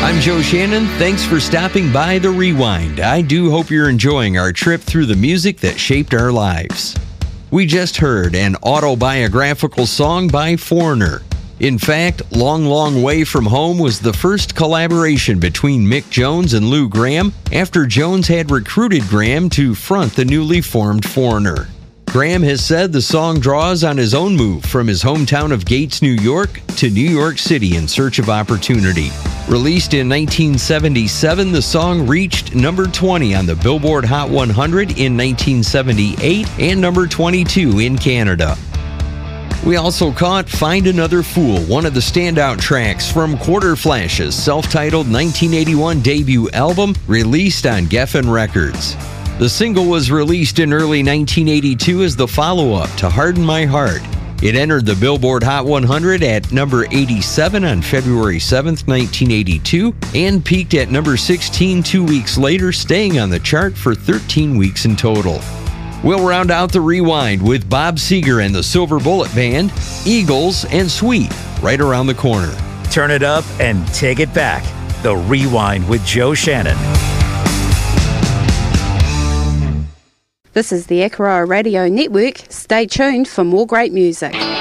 I'm Joe Shannon. Thanks for stopping by The Rewind. I do hope you're enjoying our trip through the music that shaped our lives. We just heard an autobiographical song by Foreigner. In fact, Long, Long Way From Home was the first collaboration between Mick Jones and Lou Gramm after Jones had recruited Gramm to front the newly formed Foreigner. Gramm has said the song draws on his own move from his hometown of Gates, New York, to New York City in search of opportunity. Released in 1977, the song reached number 20 on the Billboard Hot 100 in 1978 and number 22 in Canada. We also caught Find Another Fool, one of the standout tracks from Quarter Flash's self-titled 1981 debut album released on Geffen Records. The single was released in early 1982 as the follow-up to Harden My Heart. It entered the Billboard Hot 100 at number 87 on February 7, 1982, and peaked at number 16 2 weeks later, staying on the chart for 13 weeks in total. We'll round out the Rewind with Bob Seger and the Silver Bullet Band, Eagles, and Sweet right around the corner. Turn it up and take it back. The Rewind with Joe Shannon. This is the Akaroa Radio Network. Stay tuned for more great music.